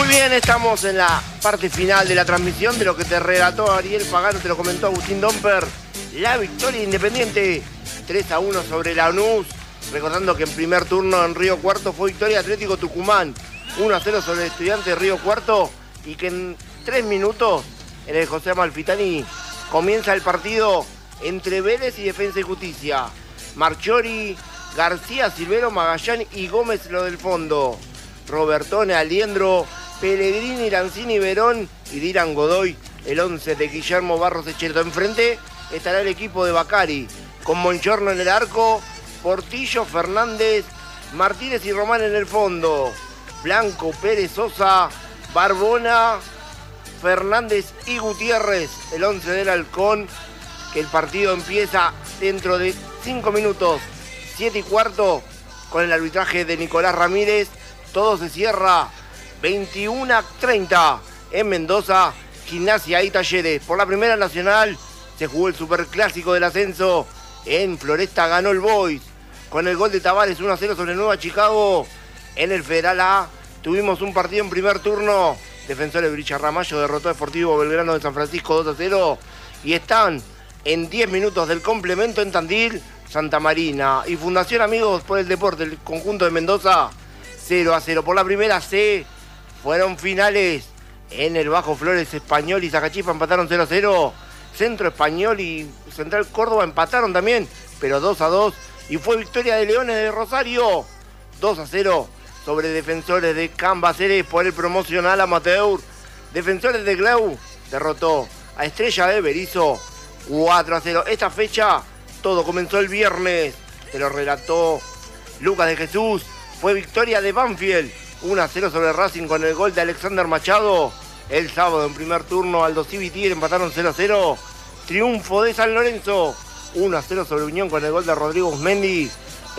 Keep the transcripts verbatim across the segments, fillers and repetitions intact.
bien, estamos en la parte final de la transmisión de lo que te relató Ariel Pagano, te lo comentó Agustín Domper. La victoria Independiente tres a uno sobre Lanús. Recordando que en primer turno en Río Cuarto fue victoria Atlético Tucumán uno a cero sobre el Estudiante de Río Cuarto. Y que en tres minutos en el José Amalfitani comienza el partido entre Vélez y Defensa y Justicia. Marchiori, García, Silvero, Magallán y Gómez lo del fondo. Robertone, Aliendro, Pellegrini, Lanzini, Verón y Dylan Godoy, el once de Guillermo Barros Echeto. Enfrente estará el equipo de Bacari, con Monchorno en el arco, Portillo, Fernández, Martínez y Román en el fondo. Blanco, Pérez, Sosa, Barbona, Fernández y Gutiérrez, el once del Halcón, que el partido empieza dentro de cinco minutos, siete y cuarto, con el arbitraje de Nicolás Ramírez. Todo se cierra veintiuno a treinta en Mendoza, Gimnasia y Talleres. Por la Primera Nacional se jugó el Superclásico del Ascenso. En Floresta ganó el Boys con el gol de Tavares uno a cero sobre Nueva Chicago. En el Federal A tuvimos un partido en primer turno. Defensores Bricharramayo derrotó a Deportivo Belgrano de San Francisco dos a cero. Y están en diez minutos del complemento en Tandil, Santa Marina y Fundación Amigos por el Deporte, el conjunto de Mendoza, cero a cero. Por la Primera C fueron finales. En el Bajo Flores, Español y Zacachipa empataron cero a cero. Centro Español y Central Córdoba empataron también, pero dos a dos. Y fue victoria de Leones de Rosario, dos a cero sobre Defensores de Cambaceres por el promocional amateur. Defensores de Glau derrotó a Estrella de Berizo cuatro a cero. Esta fecha todo comenzó el viernes, te lo relató Lucas de Jesús. Fue victoria de Banfield uno a cero sobre Racing con el gol de Alexander Machado. El sábado en primer turno Aldo Civi y Tigre empataron cero a cero. Triunfo de San Lorenzo uno a cero sobre Unión con el gol de Rodrigo Uzmendi.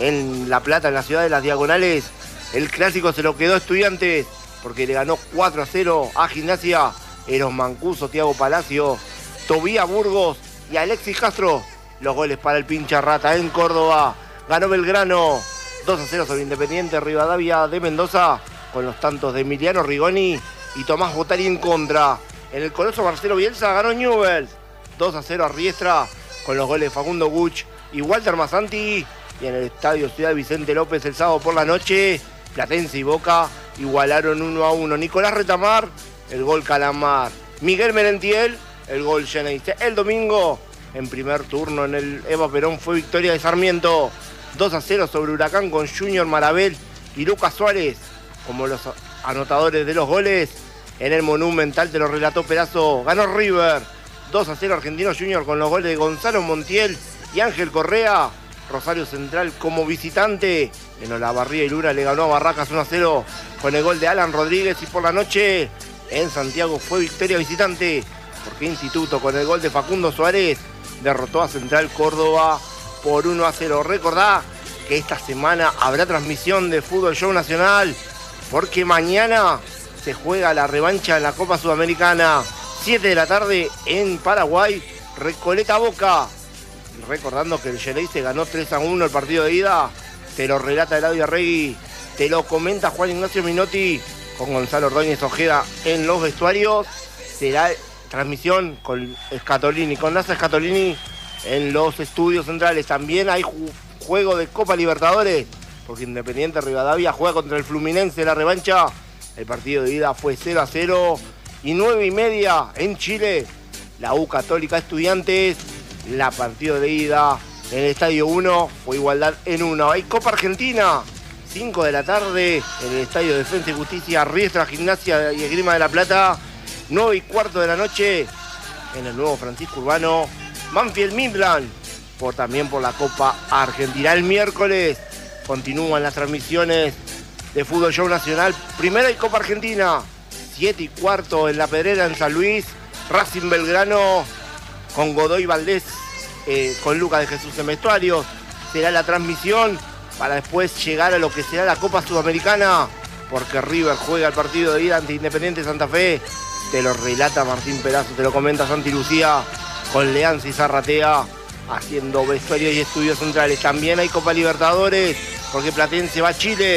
En La Plata, en la ciudad de las Diagonales, el clásico se lo quedó Estudiantes porque le ganó cuatro a cero a Gimnasia. Eros Mancuso, Tiago Palacio, Tobía Burgos y Alexis Castro. Los goles para el pincha rata. En Córdoba ganó Belgrano dos a cero sobre Independiente Rivadavia de Mendoza con los tantos de Emiliano Rigoni y Tomás Botari en contra. En el Coloso Marcelo Bielsa ganó Newell's dos a cero a Riestra con los goles de Facundo Guch y Walter Masanti. Y en el Estadio Ciudad Vicente López el sábado por la noche, Platense y Boca igualaron uno a uno. Nicolás Retamar, el gol Calamar. Miguel Merentiel, el gol Geneise. El domingo, en primer turno en el Eva Perón, fue victoria de Sarmiento dos a cero sobre Huracán con Junior Marabel y Lucas Suárez como los anotadores de los goles. En el Monumental, te lo relató Perazo, ganó River dos a cero Argentino Junior con los goles de Gonzalo Montiel y Ángel Correa. Rosario Central como visitante en Olavarría y Luna le ganó a Barracas uno a cero con el gol de Alan Rodríguez. Y por la noche en Santiago fue victoria visitante porque Instituto con el gol de Facundo Suárez derrotó a Central Córdoba por uno a cero. Recordá que esta semana habrá transmisión de Fútbol Show Nacional porque mañana se juega la revancha en la Copa Sudamericana, siete de la tarde en Paraguay, Recoleta Boca. Recordando que el Geneise ganó tres a uno el partido de ida, te lo relata Eladio Arregui, te lo comenta Juan Ignacio Minotti con Gonzalo Ordóñez Ojeda en los vestuarios. Será transmisión con Scatolini, con Nasa Scatolini en los estudios centrales. También hay ju juego de Copa Libertadores porque Independiente Rivadavia juega contra el Fluminense la revancha. El partido de ida fue cero a cero y nueve y media en Chile. La U Católica Estudiantes, la partido de ida en el Estadio uno fue igualdad en uno. Hay Copa Argentina, cinco de la tarde en el Estadio Defensa y Justicia, Riestra, Gimnasia y Esgrima de la Plata. nueve y cuarto de la noche en el nuevo Francisco Urbano, Banfield Midland, por, también por la Copa Argentina. El miércoles continúan las transmisiones de Fútbol Show Nacional. Primera y Copa Argentina, siete y cuarto en La Pedrera en San Luis, Racing Belgrano con Godoy Valdés, eh, con Lucas de Jesús en vestuarios. Será la transmisión para después llegar a lo que será la Copa Sudamericana, porque River juega el partido de ida ante Independiente Santa Fe. Te lo relata Martín Perazo, te lo comenta Santi Lucía, con Leanza y Zarratea haciendo vestuarios y estudios centrales. También hay Copa Libertadores, porque Platense va a Chile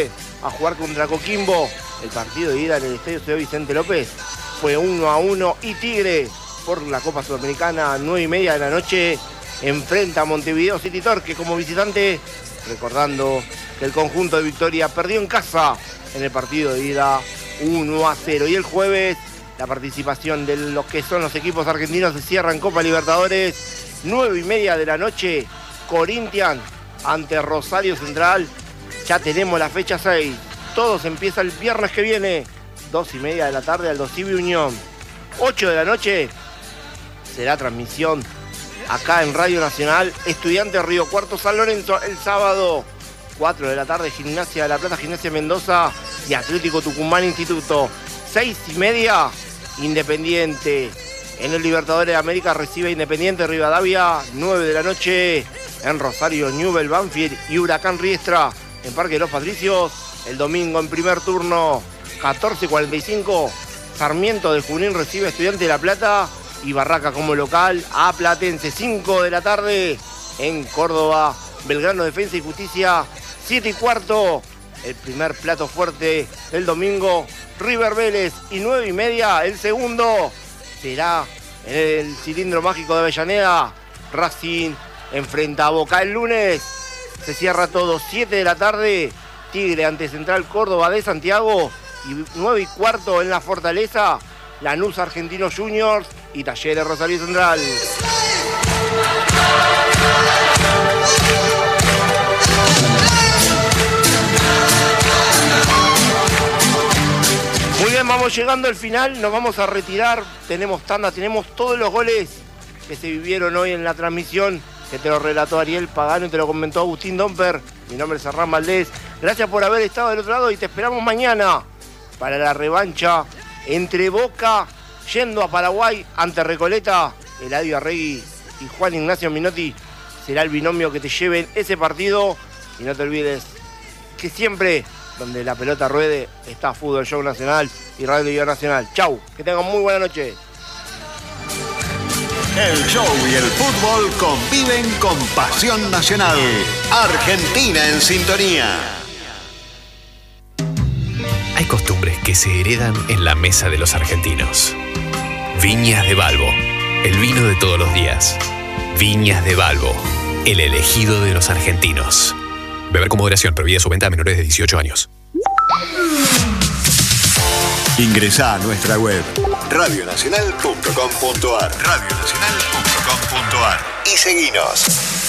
a jugar contra Coquimbo. El partido de ida en el Estadio Ciudad Vicente López fue uno a uno y Tigre por la Copa Sudamericana, nueve y media de la noche, enfrenta a Montevideo City Torque como visitante, recordando que el conjunto de Victoria perdió en casa en el partido de ida uno a cero. Y el jueves la participación de los que son los equipos argentinos se cierra en Copa Libertadores, nueve y media de la noche, Corinthians ante Rosario Central. Ya tenemos la fecha seis. Todos empieza el viernes que viene, dos y media de la tarde, Aldo Civi Unión. ocho de la noche será transmisión acá en Radio Nacional, Estudiantes Río Cuarto San Lorenzo. El sábado, cuatro de la tarde, Gimnasia de la Plata, Gimnasia Mendoza y Atlético Tucumán Instituto. seis y media, Independiente. En el Libertadores de América recibe Independiente Rivadavia. nueve de la noche en Rosario, Newell's Banfield y Huracán Riestra en Parque de los Patricios. El domingo en primer turno, catorce cuarenta y cinco, Sarmiento de Junín recibe a Estudiantes de La Plata y Barraca como local a Platense. cinco de la tarde en Córdoba, Belgrano Defensa y Justicia. siete y cuarto, el primer plato fuerte del domingo, River Vélez. Y nueve y media, el segundo, será en el Cilindro Mágico de Avellaneda. Racing enfrenta a Boca. El lunes se cierra todo, siete de la tarde, Tigre ante Central Córdoba de Santiago. Y nueve y cuarto en la Fortaleza, Lanús Argentinos Juniors y Talleres Rosario Central. Muy bien, vamos llegando al final, nos vamos a retirar. Tenemos tanda, tenemos todos los goles que se vivieron hoy en la transmisión, que te lo relató Ariel Pagano y te lo comentó Agustín Domper. Mi nombre es Hernán Valdés. Gracias por haber estado del otro lado y te esperamos mañana para la revancha entre Boca yendo a Paraguay ante Recoleta. Eladio Arregui y Juan Ignacio Minotti será el binomio que te lleven ese partido. Y no te olvides que siempre donde la pelota ruede está Fútbol Show Nacional y Radio Liga Nacional. Chau, que tengan muy buena noche. El show y el fútbol conviven con pasión nacional. Argentina en sintonía. Hay costumbres que se heredan en la mesa de los argentinos. Viñas de Balbo, el vino de todos los días. Viñas de Balbo, el elegido de los argentinos. Beber con moderación, prohibida su venta a menores de dieciocho años. Ingresá a nuestra web radio nacional punto com punto ar radio nacional punto com punto ar y seguinos.